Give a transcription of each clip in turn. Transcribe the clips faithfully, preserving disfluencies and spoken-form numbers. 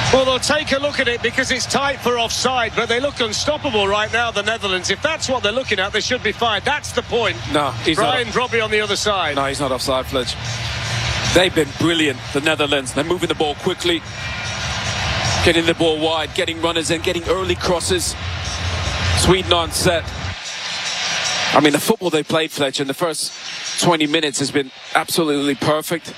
Well, they'll take a look at it because it's tight for offside, but they look unstoppable right now, the Netherlands. If that's what they're looking at, they should be fine. That's the point. No, he's Brian not. Brobby on the other side. No, he's not offside, Fledge. They've been brilliant, the Netherlands. They're moving the ball quickly, getting the ball wide, getting runners in, getting early crosses. Sweden on set. I mean, the football they played, Fletch, in the first twenty minutes has been absolutely perfect.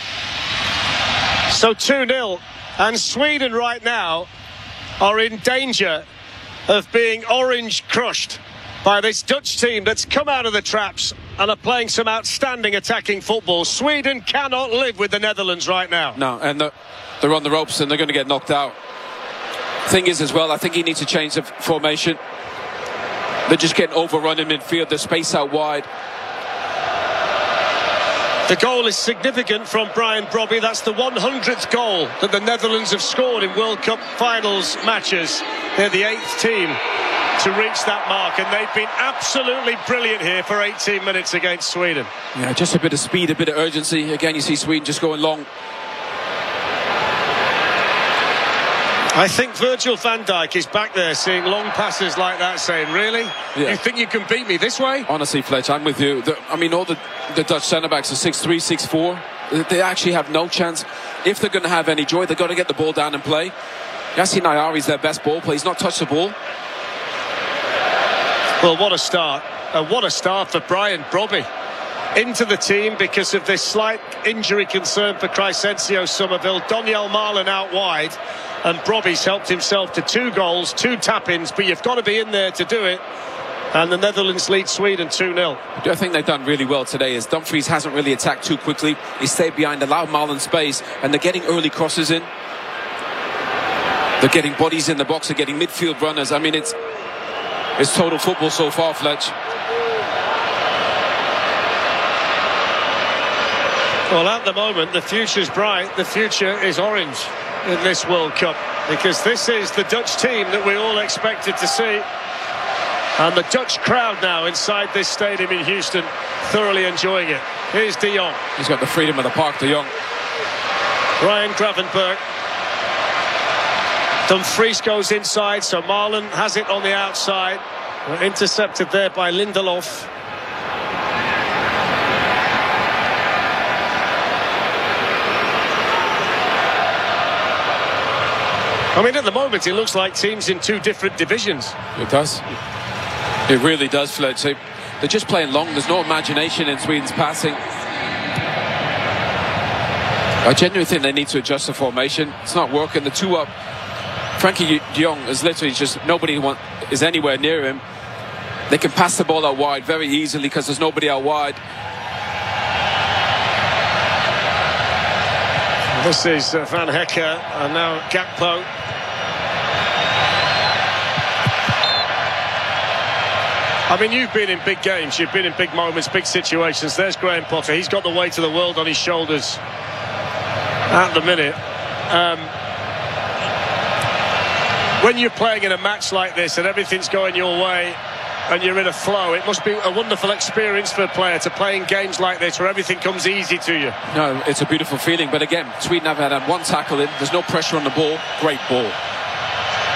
So two nil. And Sweden right now are in danger of being orange crushed by this Dutch team that's come out of the traps and are playing some outstanding attacking football. Sweden cannot live with the Netherlands right now. No, and they're, they're on the ropes and they're going to get knocked out. Thing is as well, I think he needs to change the formation. They're just getting overrun in midfield. They're spaced out wide. The goal is significant from Brian Brobby. That's the one hundredth goal that the Netherlands have scored in World Cup finals matches. They're the eighth team to reach that mark, and they've been absolutely brilliant here for eighteen minutes against Sweden. Yeah, just a bit of speed, a bit of urgency. Again, you see Sweden just going long. I think Virgil van Dijk is back there seeing long passes like that, saying, really? Yeah. You think you can beat me this way? Honestly, Fletch, I'm with you. The, I mean, all the, the Dutch centre-backs are six three, six four. They actually have no chance. If they're going to have any joy, they've got to get the ball down and play. Yassi Nayari is their best ball player. He's not touched the ball. Well, what a start. And what a start for Brian Brobby. Into the team because of this slight injury concern for Crysencio Somerville. Donyell Malen out wide. And Brobby's helped himself to two goals, two tap-ins, but you've got to be in there to do it. And the Netherlands lead Sweden two nil. I think they've done really well today is Dumfries hasn't really attacked too quickly. He stayed behind, allowed Malen space, and they're getting early crosses in. They're getting bodies in the box, they're getting midfield runners. I mean, it's it's total football so far, Fletch. Well, at the moment, the future's bright, the future is orange in this World Cup, because this is the Dutch team that we all expected to see. And the Dutch crowd now inside this stadium in Houston, thoroughly enjoying it. Here's De Jong. He's got the freedom of the park, De Jong. Ryan Gravenberg. Dumfries goes inside, so Malen has it on the outside. Intercepted there by Lindelof. I mean, at the moment, it looks like teams in two different divisions. It does. It really does, Fletch. They, they're just playing long. There's no imagination in Sweden's passing. I genuinely think they need to adjust the formation. It's not working. The two up. Frankie de Jong is literally just nobody want, is anywhere near him. They can pass the ball out wide very easily because there's nobody out wide. This is uh, Van Hekke and now Gakpo. I mean, you've been in big games, you've been in big moments, big situations. There's Graham Potter. He's got the weight of the world on his shoulders at the minute. Um, when you're playing in a match like this and everything's going your way and you're in a flow, it must be a wonderful experience for a player to play in games like this where everything comes easy to you. No, it's a beautiful feeling. But again, Sweden have had one tackle in. There's no pressure on the ball. Great ball.